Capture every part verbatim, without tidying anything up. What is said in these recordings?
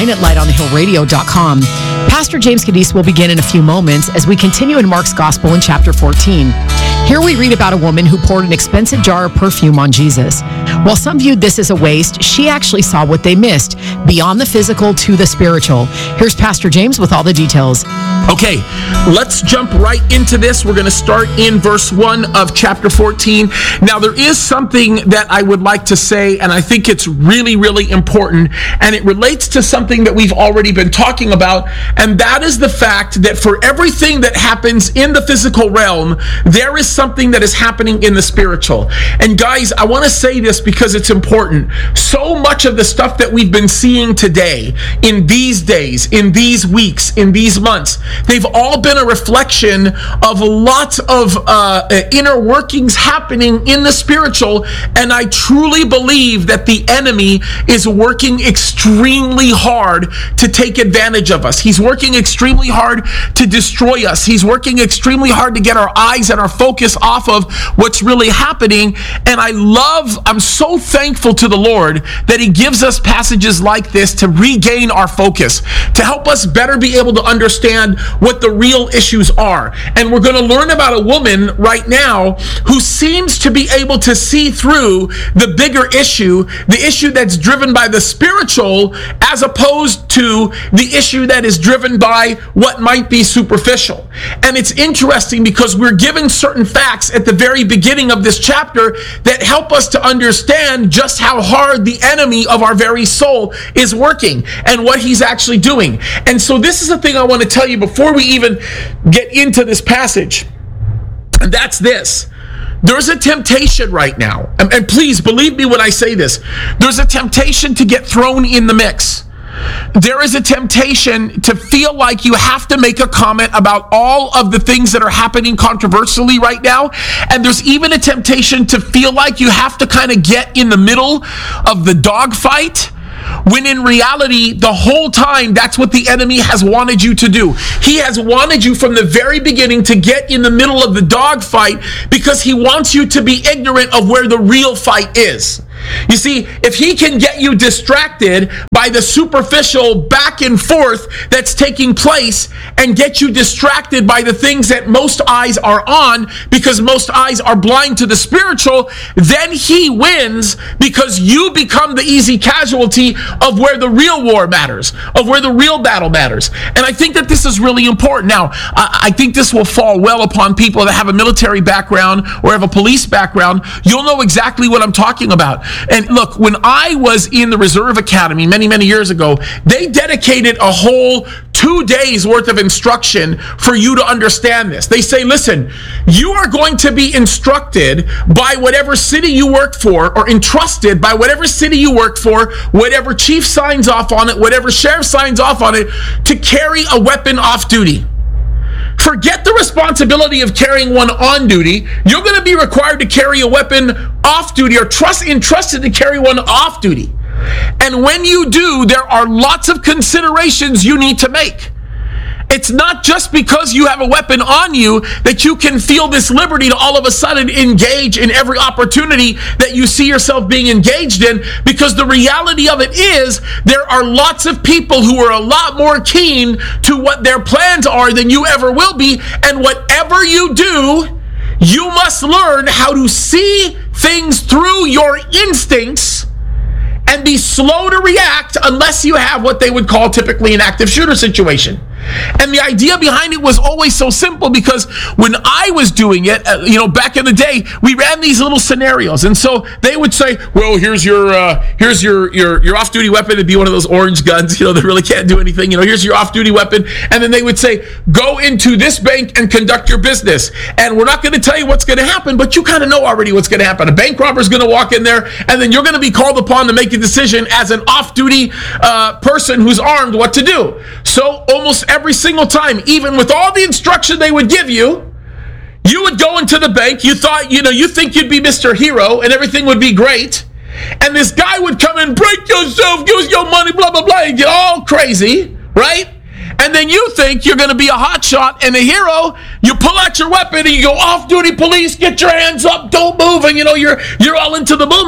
online at light on the hill radio dot com. Pastor James Kaddis will begin in a few moments as we continue in Mark's Gospel in chapter fourteen. Here we read about a woman who poured an expensive jar of perfume on Jesus. While some viewed this as a waste, she actually saw what they missed, beyond the physical to the spiritual. Here's Pastor James with all the details. Okay, let's jump right into this. We're going to start in verse one of chapter fourteen. Now, there is something that I would like to say, and I think it's really, really important, and it relates to something that we've already been talking about, and that is the fact that for everything that happens in the physical realm, there is something that is happening in the spiritual. And guys, I want to say this because it's important. So much of the stuff that we've been seeing today, in these days, in these weeks, in these months, they've all been a reflection of lots of uh, inner workings happening in the spiritual, and I truly believe that the enemy is working extremely hard to take advantage of us. He's working extremely hard to destroy us. He's working extremely hard to get our eyes and our focus off of what's really happening, and I love, I'm so thankful to the Lord that He gives us passages like this to regain our focus, to help us better be able to understand what the real issues are. And we're going to learn about a woman right now who seems to be able to see through the bigger issue, the issue that's driven by the spiritual, as opposed to the issue that is driven by what might be superficial. And it's interesting because we're given certain facts at the very beginning of this chapter that help us to understand just how hard the enemy of our very soul is working and what he's actually doing. And so this is the thing I want to tell you before we even get into this passage. And that's this. There's a temptation right now. And, and please believe me when I say this. There's a temptation to get thrown in the mix. There is a temptation to feel like you have to make a comment about all of the things that are happening controversially right now. And there's even a temptation to feel like you have to kind of get in the middle of the dogfight, when in reality, the whole time, that's what the enemy has wanted you to do. He has wanted you from the very beginning to get in the middle of the dogfight because he wants you to be ignorant of where the real fight is. You see, if he can get you distracted by the superficial back and forth that's taking place and get you distracted by the things that most eyes are on because most eyes are blind to the spiritual, then he wins because you become the easy casualty of where the real war matters, of where the real battle matters. And I think that this is really important. Now, I think this will fall well upon people that have a military background or have a police background. You'll know exactly what I'm talking about. And look, when I was in the Reserve Academy many, many years ago, they dedicated a whole two days worth of instruction for you to understand this. They say, listen, you are going to be instructed by whatever city you work for, or entrusted by whatever city you work for, whatever chief signs off on it, whatever sheriff signs off on it, to carry a weapon off duty. Forget the responsibility of carrying one on duty. You're going to be required to carry a weapon off duty, or trust entrusted to carry one off duty. And when you do, there are lots of considerations you need to make. It's not just because you have a weapon on you that you can feel this liberty to all of a sudden engage in every opportunity that you see yourself being engaged in, because the reality of it is there are lots of people who are a lot more keen to what their plans are than you ever will be, and whatever you do, you must learn how to see things through your instincts and be slow to react unless you have what they would call typically an active shooter situation. And the idea behind it was always so simple, because when I was doing it, uh, you know, back in the day, we ran these little scenarios, and so they would say, "Well, here's your uh, here's your your your off-duty weapon. It'd be one of those orange guns, you know, that really can't do anything. You know, here's your off-duty weapon." And then they would say, "Go into this bank and conduct your business. And we're not going to tell you what's going to happen, but you kind of know already what's going to happen. A bank robber is going to walk in there, and then you're going to be called upon to make a decision as an off-duty uh, person who's armed what to do." So almost every single time, even with all the instruction they would give you, you would go into the bank. You thought, you know, you think you'd be Mister Hero and everything would be great. And this guy would come in, break yourself, give us your money, blah, blah, blah, and get all crazy, right? And then you think you're going to be a hotshot and a hero. You pull out your weapon and you go, "Off-duty police, get your hands up, don't move." And, you know, you're you're all into the moment.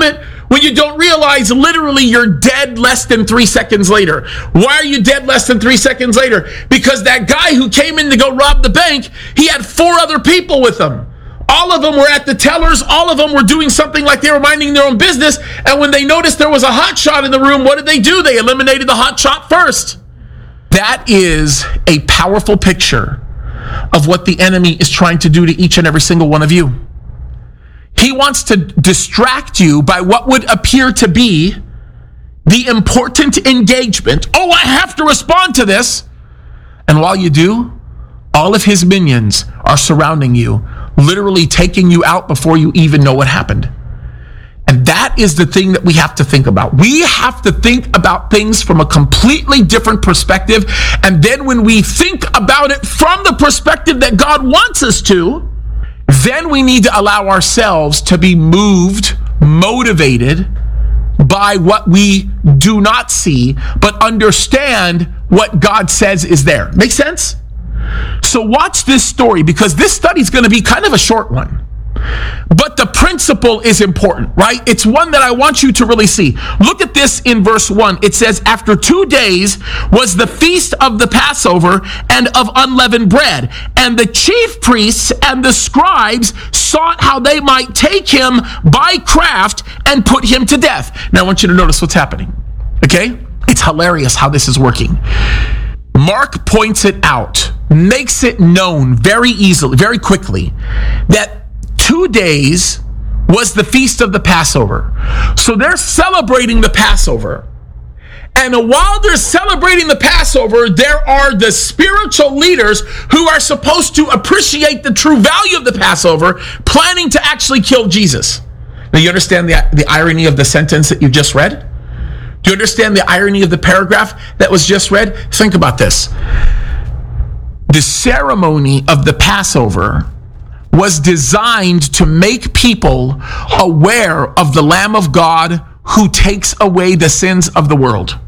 when you don't realize literally you're dead less than three seconds later. Why are you dead less than three seconds later? Because that guy who came in to go rob the bank, he had four other people with him. All of them were at the tellers. All of them were doing something like they were minding their own business. And when they noticed there was a hot shot in the room, what did they do? They eliminated the hot shot first. That is a powerful picture of what the enemy is trying to do to each and every single one of you. He wants to distract you by what would appear to be the important engagement. Oh, I have to respond to this. And while you do, all of his minions are surrounding you, literally taking you out before you even know what happened. And that is the thing that we have to think about. We have to think about things from a completely different perspective. And then when we think about it from the perspective that God wants us to, then we need to allow ourselves to be moved, motivated by what we do not see, but understand what God says is there. Make sense? So watch this story, because this study is going to be kind of a short one. But the principle is important, right? It's one that I want you to really see. Look at this in verse one. It says, after two days was the feast of the Passover and of unleavened bread. And the chief priests and the scribes sought how they might take him by craft and put him to death. Now I want you to notice what's happening, okay? It's hilarious how this is working. Mark points it out, makes it known very easily, very quickly, that two days was the feast of the Passover. So they're celebrating the Passover. And while they're celebrating the Passover, there are the spiritual leaders who are supposed to appreciate the true value of the Passover, planning to actually kill Jesus. Now, you understand the, the irony of the sentence that you just read? Do you understand the irony of the paragraph that was just read? Think about this. The ceremony of the Passover was designed to make people aware of the Lamb of God who takes away the sins of the world.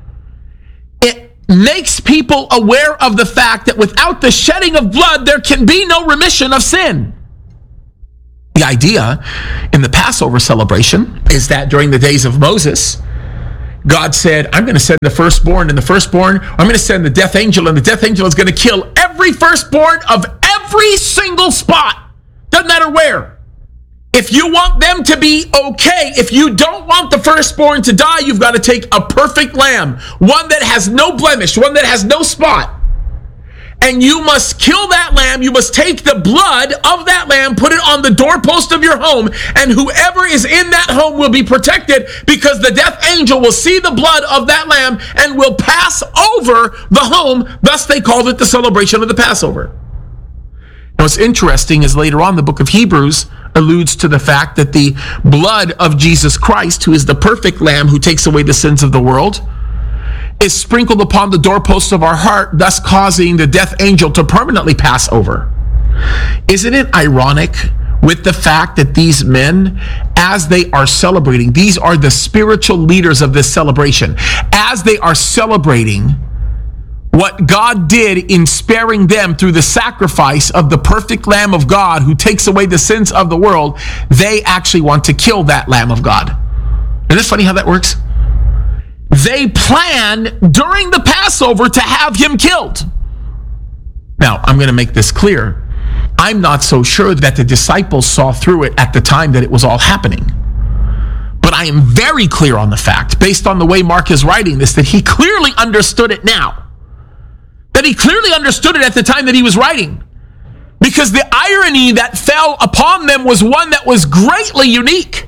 It makes people aware of the fact that without the shedding of blood, there can be no remission of sin. The idea in the Passover celebration is that during the days of Moses, God said, I'm going to send the firstborn, and the firstborn, I'm going to send the death angel, and the death angel is going to kill every firstborn of every single spot. Doesn't matter where. If you want them to be okay, if you don't want the firstborn to die, you've got to take a perfect lamb, one that has no blemish, one that has no spot. And you must kill that lamb. You must take the blood of that lamb, put it on the doorpost of your home, and whoever is in that home will be protected, because the death angel will see the blood of that lamb and will pass over the home. Thus they called it the celebration of the Passover. Now, what's interesting is later on the book of Hebrews alludes to the fact that the blood of Jesus Christ, who is the perfect lamb who takes away the sins of the world, is sprinkled upon the doorposts of our heart, thus causing the death angel to permanently pass over. Isn't it ironic with the fact that these men, as they are celebrating, these are the spiritual leaders of this celebration, as they are celebrating what God did in sparing them through the sacrifice of the perfect Lamb of God who takes away the sins of the world, they actually want to kill that Lamb of God. Isn't it funny how that works? They plan during the Passover to have him killed. Now, I'm going to make this clear. I'm not so sure that the disciples saw through it at the time that it was all happening. But I am very clear on the fact, based on the way Mark is writing this, that he clearly understood it now. That he clearly understood it at the time that he was writing. Because the irony that fell upon them was one that was greatly unique.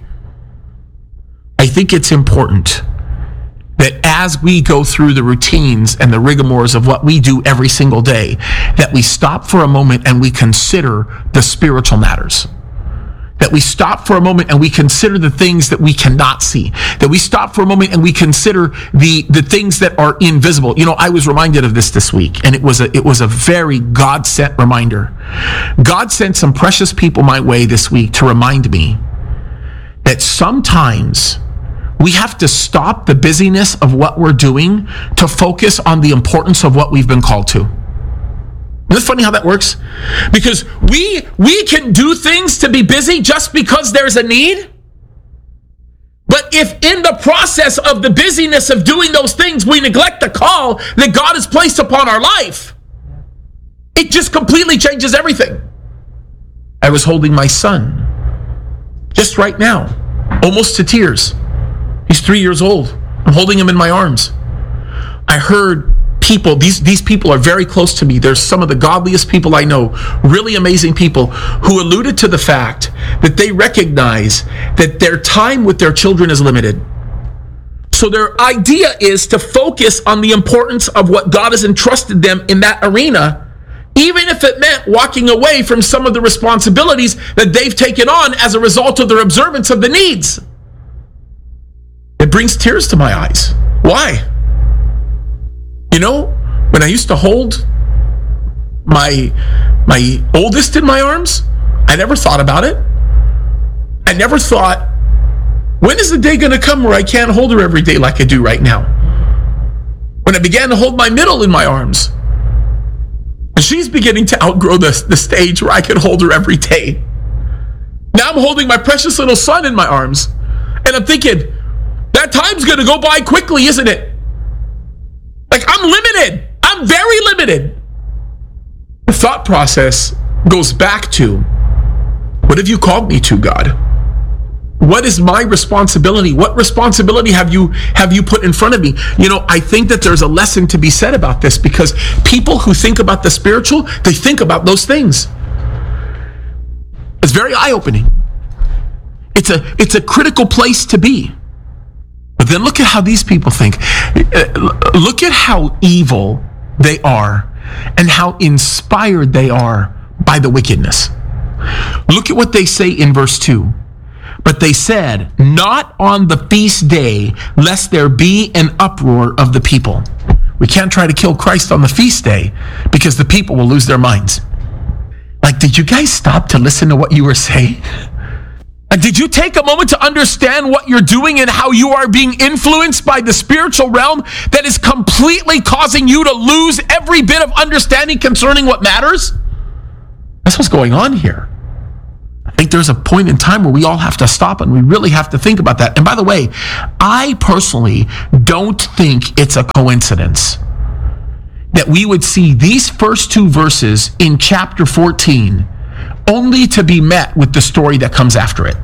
I think it's important that as we go through the routines and the rigmaroles of what we do every single day, that we stop for a moment and we consider the spiritual matters. That we stop for a moment and we consider the things that we cannot see. That we stop for a moment and we consider the, the things that are invisible. You know, I was reminded of this this week, and it was a, it was a very God-sent reminder. God sent some precious people my way this week to remind me that sometimes we have to stop the busyness of what we're doing to focus on the importance of what we've been called to. Isn't it funny how that works? Because we we can do things to be busy just because there's a need. But But if in the process of the busyness of doing those things, we neglect the call that God has placed upon our life, it just completely changes everything. I was holding my son just right now, almost to tears. He's three years old. I'm holding him in my arms. I heard people, these, these people are very close to me. There's some of the godliest people I know, really amazing people, who alluded to the fact that they recognize that their time with their children is limited. So their idea is to focus on the importance of what God has entrusted them in that arena, even if it meant walking away from some of the responsibilities that they've taken on as a result of their observance of the needs. It brings tears to my eyes. Why? You know, when I used to hold my my oldest in my arms, I never thought about it. I never thought, when is the day going to come where I can't hold her every day like I do right now? When I began to hold my middle in my arms, and she's beginning to outgrow the, the stage where I can hold her every day. Now I'm holding my precious little son in my arms, and I'm thinking, that time's going to go by quickly, isn't it? Like, I'm limited. I'm very limited. The thought process goes back to, what have you called me to, God? What is my responsibility? What responsibility have you have you put in front of me? You know, I think that there's a lesson to be said about this, because people who think about the spiritual, they think about those things. It's very eye-opening. It's a it's a critical place to be. But then look at how these people think. Look at how evil they are and how inspired they are by the wickedness. Look at what they say in verse two. But they said, not on the feast day, lest there be an uproar of the people. We can't try to kill Christ on the feast day because the people will lose their minds. Like, did you guys stop to listen to what you were saying? Like, did you take a moment to understand what you're doing and how you are being influenced by the spiritual realm that is completely causing you to lose every bit of understanding concerning what matters? That's what's going on here. I think there's a point in time where we all have to stop and we really have to think about that. And by the way, I personally don't think it's a coincidence that we would see these first two verses in chapter fourteen only to be met with the story that comes after it.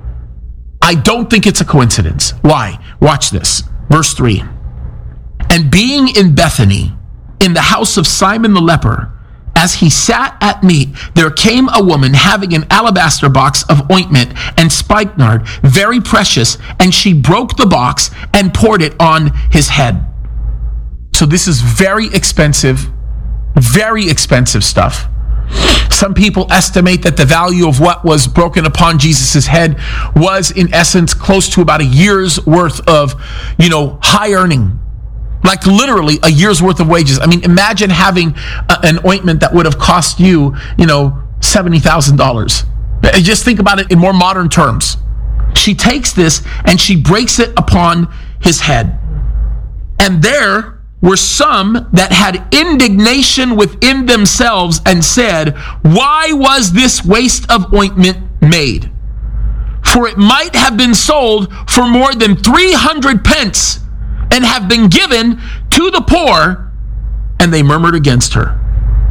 I don't think it's a coincidence. Why? Watch this. Verse three. And being in Bethany, in the house of Simon the leper, as he sat at meat, there came a woman having an alabaster box of ointment and spikenard, very precious, and she broke the box and poured it on his head. So this is very expensive, very expensive stuff. Some people estimate that the value of what was broken upon Jesus' head was, in essence, close to about a year's worth of, you know, high earning. Like literally a year's worth of wages. I mean, imagine having a, an ointment that would have cost you, you know, seventy thousand dollars. Just think about it in more modern terms. She takes this and she breaks it upon his head. And there were some that had indignation within themselves and said, why was this waste of ointment made? For it might have been sold for more than three hundred pence and have been given to the poor. And they murmured against her.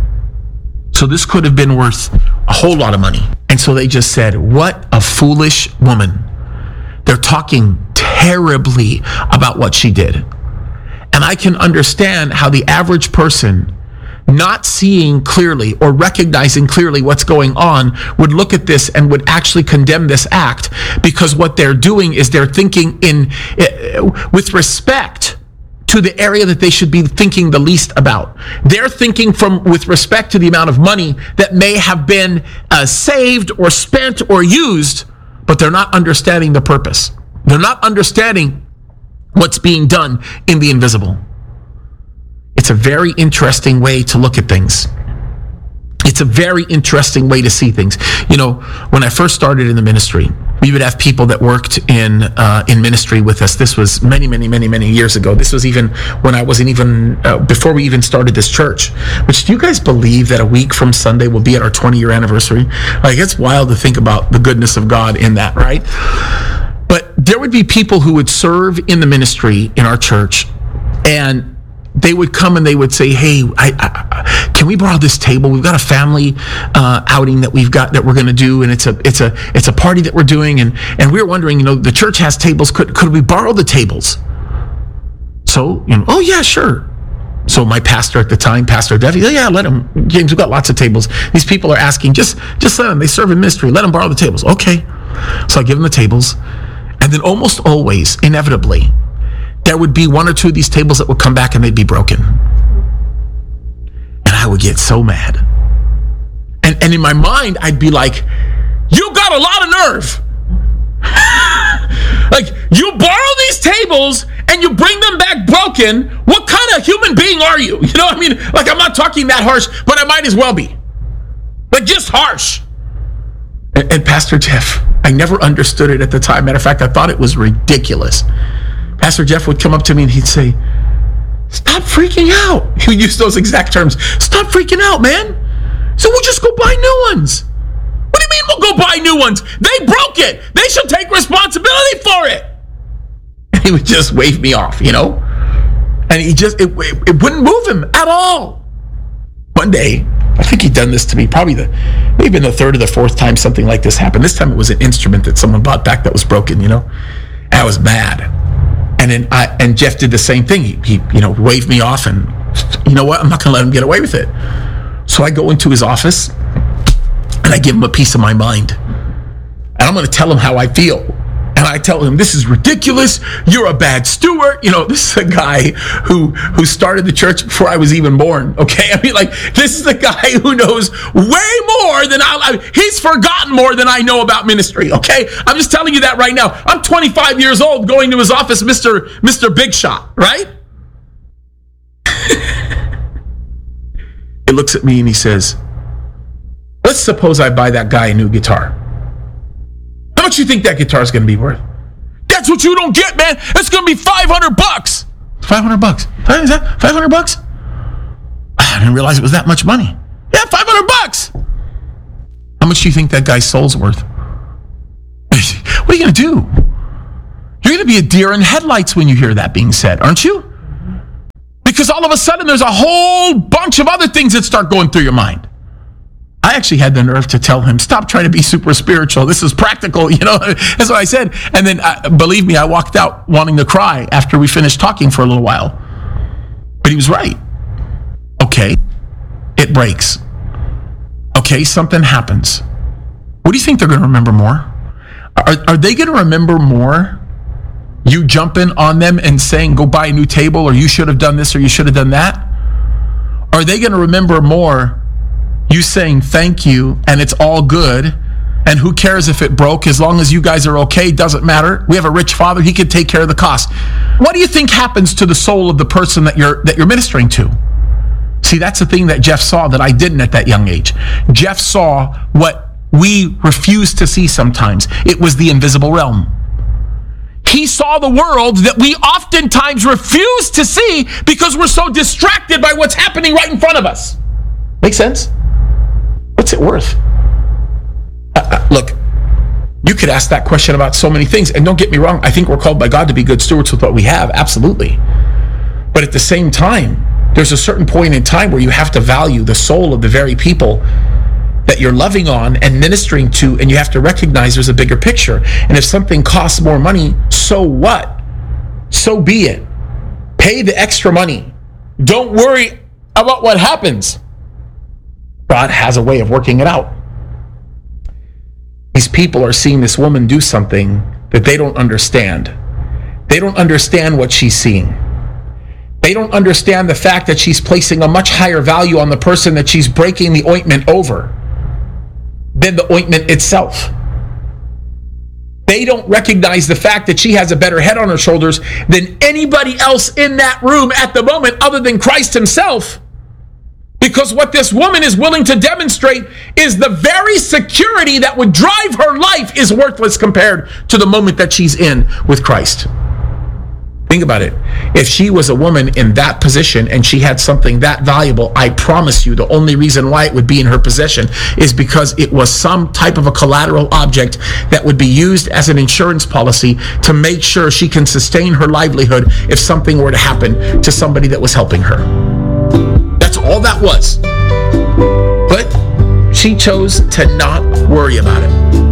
So this could have been worth a whole lot of money. And so they just said, what a foolish woman. They're talking terribly about what she did. And I can understand how the average person, not seeing clearly or recognizing clearly what's going on, would look at this and would actually condemn this act, because what they're doing is they're thinking in uh, with respect to the area that they should be thinking the least about. They're thinking from with respect to the amount of money that may have been uh, saved or spent or used, but they're not understanding the purpose. They're not understanding what's being done in the invisible. It's a very interesting way to look at things. It's a very interesting way to see things. You know, when I first started in the ministry, we would have people that worked in uh, in ministry with us. This was many, many, many, many years ago. This was even when I wasn't even, uh, before we even started this church. Which, do you guys believe that a week from Sunday will be at our twenty-year anniversary? Like, it's wild to think about the goodness of God in that, right? But there would be people who would serve in the ministry in our church, and they would come and they would say, hey, I, I, can we borrow this table? We've got a family uh, outing that we've got that we're going to do, and it's a it's a it's a party that we're doing, and and we were wondering, you know, the church has tables. Could could we borrow the tables? So, you know, oh yeah, sure. So my pastor at the time, Pastor Duffy, oh yeah, let them. James, we've got lots of tables. These people are asking, just just let them. They serve in ministry. Let them borrow the tables. Okay. So I give them the tables, and then almost always, inevitably, there would be one or two of these tables that would come back and they'd be broken. And I would get so mad. And and in my mind, I'd be like, you got a lot of nerve. Like, you borrow these tables and you bring them back broken. What kind of human being are you? You know what I mean? Like, I'm not talking that harsh, but I might as well be. Like, just harsh. And, and Pastor Jeff, I never understood it at the time. Matter of fact, I thought it was ridiculous. Pastor Jeff would come up to me and he'd say, stop freaking out. He would use those exact terms. Stop freaking out, man. So we'll just go buy new ones. What do you mean we'll go buy new ones? They broke it. They should take responsibility for it. And he would just wave me off, you know? And he just, it, it, it wouldn't move him at all. One day, I think he'd done this to me, probably the, maybe the third or the fourth time something like this happened. This time it was an instrument that someone bought back that was broken, you know? And I was mad. And then I, and Jeff did the same thing. He, he, you know, waved me off, and you know what? I'm not going to let him get away with it. So I go into his office and I give him a piece of my mind. And I'm going to tell him how I feel. And I tell him, this is ridiculous. You're a bad steward. You know, this is a guy who who started the church before I was even born. Okay, I mean, like, this is a guy who knows way more than I. I mean, he's forgotten more than I know about ministry. Okay, I'm just telling you that right now. I'm twenty-five years old, going to his office, Mister Mister Big Shot, right? He looks at me and he says, let's suppose I buy that guy a new guitar. How much do you think that guitar is going to be worth? That's what you don't get, man. It's going to be five hundred bucks. five hundred bucks. Is that five hundred bucks? I didn't realize it was that much money. Yeah, five hundred bucks. How much do you think that guy's soul's worth? What are you going to do? You're going to be a deer in headlights when you hear that being said, aren't you? Because all of a sudden there's a whole bunch of other things that start going through your mind. I actually had the nerve to tell him, stop trying to be super spiritual. This is practical, you know. That's what I said. And then, uh, believe me, I walked out wanting to cry after we finished talking for a little while. But he was right. Okay, it breaks. Okay, something happens. What do you think they're going to remember more? Are, are they going to remember more you jumping on them and saying, go buy a new table, or you should have done this, or you should have done that? Are they going to remember more you saying thank you and it's all good, and who cares if it broke, as long as you guys are okay, doesn't matter. We have a rich father, he could take care of the cost. What do you think happens to the soul of the person that you're that you're ministering to? See, that's the thing that Jeff saw that I didn't at that young age. Jeff saw what we refuse to see sometimes. It was the invisible realm. He saw the world that we oftentimes refuse to see because we're so distracted by what's happening right in front of us. Make sense? What's it worth? Uh, uh, look, you could ask that question about so many things, and don't get me wrong, I think we're called by God to be good stewards with what we have, absolutely. But at the same time, there's a certain point in time where you have to value the soul of the very people that you're loving on and ministering to, and you have to recognize there's a bigger picture. And if something costs more money, so what? So be it. Pay the extra money. Don't worry about what happens. God has a way of working it out. These people are seeing this woman do something that they don't understand. They don't understand what she's seeing. They don't understand the fact that she's placing a much higher value on the person that she's breaking the ointment over than the ointment itself. They don't recognize the fact that she has a better head on her shoulders than anybody else in that room at the moment other than Christ himself. Because what this woman is willing to demonstrate is the very security that would drive her life is worthless compared to the moment that she's in with Christ. Think about it. If she was a woman in that position and she had something that valuable, I promise you the only reason why it would be in her possession is because it was some type of a collateral object that would be used as an insurance policy to make sure she can sustain her livelihood if something were to happen to somebody that was helping her. That's all that was. But she chose to not worry about it.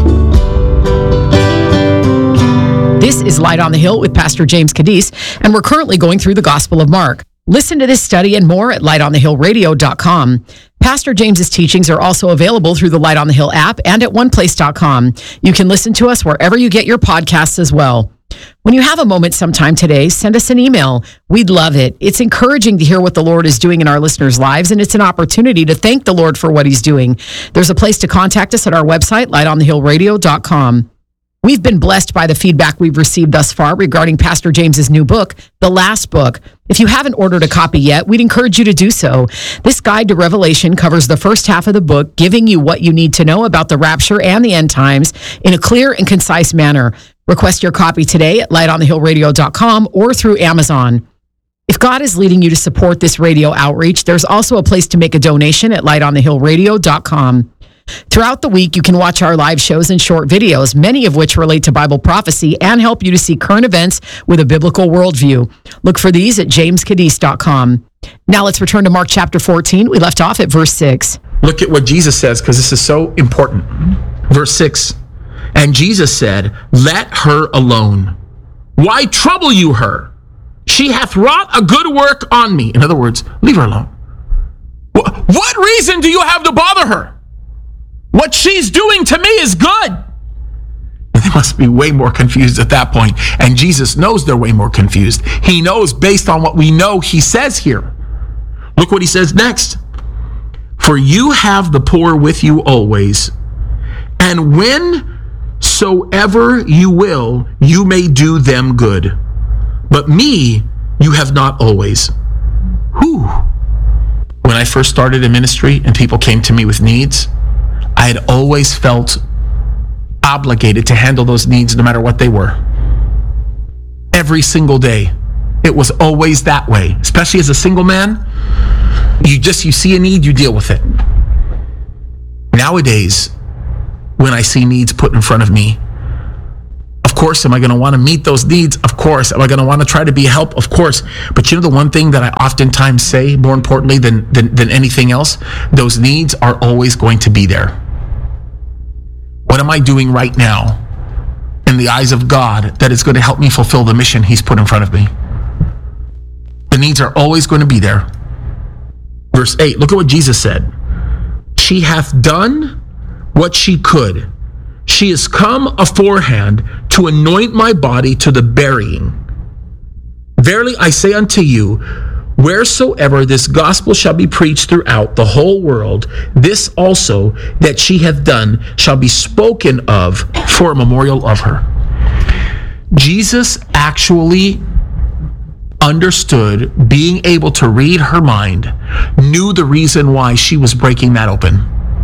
This is Light on the Hill with Pastor James Cadiz, and we're currently going through the Gospel of Mark. Listen to this study and more at light on the hill radio dot com. Pastor James's teachings are also available through the Light on the Hill app and at one place dot com. You can listen to us wherever you get your podcasts as well. When you have a moment sometime today, send us an email. We'd love it. It's encouraging to hear what the Lord is doing in our listeners' lives, and it's an opportunity to thank the Lord for what he's doing. There's a place to contact us at our website, light on the hill radio dot com. We've been blessed by the feedback we've received thus far regarding Pastor James's new book, The Last Book. If you haven't ordered a copy yet, we'd encourage you to do so. This guide to Revelation covers the first half of the book, giving you what you need to know about the rapture and the end times in a clear and concise manner. Request your copy today at light on the hill radio dot com or through Amazon. If God is leading you to support this radio outreach, there's also a place to make a donation at light on the hill radio dot com. Throughout the week, you can watch our live shows and short videos, many of which relate to Bible prophecy and help you to see current events with a biblical worldview. Look for these at james cadiz dot com. Now let's return to Mark chapter fourteen. We left off at verse six. Look at what Jesus says, because this is so important. Verse six, and Jesus said, let her alone. Why trouble you her? She hath wrought a good work on me. In other words, leave her alone. What reason do you have to bother her? What she's doing to me is good. They must be way more confused at that point. And Jesus knows they're way more confused. He knows based on what we know he says here. Look what he says next. For you have the poor with you always, and whensoever you will, you may do them good. But me you have not always. Whew. When I first started in ministry and people came to me with needs, I had always felt obligated to handle those needs no matter what they were. Every single day. It was always that way. Especially as a single man, you just, you see a need, you deal with it. Nowadays, when I see needs put in front of me, of course, am I going to want to meet those needs? Of course. Am I going to want to try to be a help? Of course. But you know the one thing that I oftentimes say, more importantly than, than, than anything else, those needs are always going to be there. What am I doing right now in the eyes of God that is going to help me fulfill the mission he's put in front of me? The needs are always going to be there. Verse eight, look at what Jesus said. She hath done what she could. She is come aforehand to anoint my body to the burying. Verily I say unto you, wheresoever this gospel shall be preached throughout the whole world, this also that she hath done shall be spoken of for a memorial of her. Jesus actually understood, being able to read her mind, knew the reason why she was breaking that open.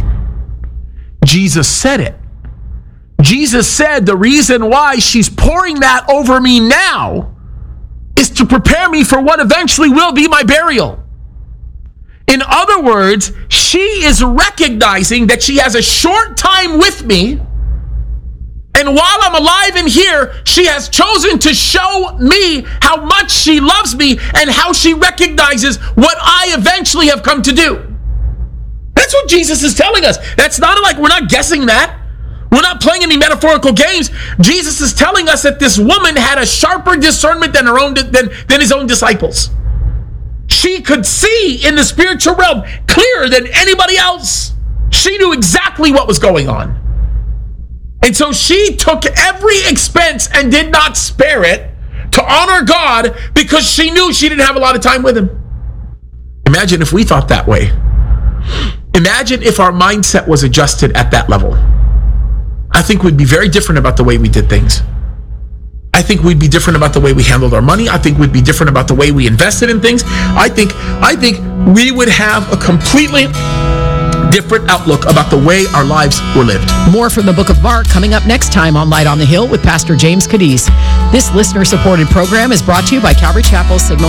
Jesus said it. Jesus said the reason why she's pouring that over me now is to prepare me for what eventually will be my burial. In other words, she is recognizing that she has a short time with me, and while I'm alive and here, she has chosen to show me how much she loves me and how she recognizes what I eventually have come to do. That's what Jesus is telling us. That's not like we're not guessing that. We're not playing any metaphorical games. Jesus is telling us that this woman had a sharper discernment than her own than, than his own disciples. She could see in the spiritual realm clearer than anybody else. She knew exactly what was going on. And so she took every expense and did not spare it to honor God because she knew she didn't have a lot of time with him. Imagine if we thought that way. Imagine if our mindset was adjusted at that level. I think we'd be very different about the way we did things. I think we'd be different about the way we handled our money. I think we'd be different about the way we invested in things. I think I think we would have a completely different outlook about the way our lives were lived. More from the book of Mark coming up next time on Light on the Hill with Pastor James Cadiz. This listener-supported program is brought to you by Calvary Chapel Signal